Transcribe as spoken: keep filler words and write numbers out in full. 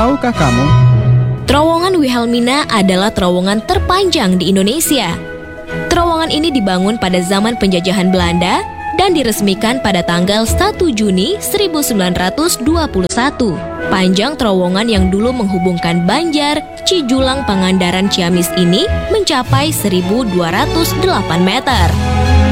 Tahukah kamu? Terowongan Wilhelmina adalah terowongan terpanjang di Indonesia. Terowongan ini dibangun pada zaman penjajahan Belanda dan diresmikan pada tanggal satu Juni seribu sembilan ratus dua puluh satu. Panjang terowongan yang dulu menghubungkan Banjar, Cijulang, Pangandaran, Ciamis ini mencapai seribu dua ratus delapan meter.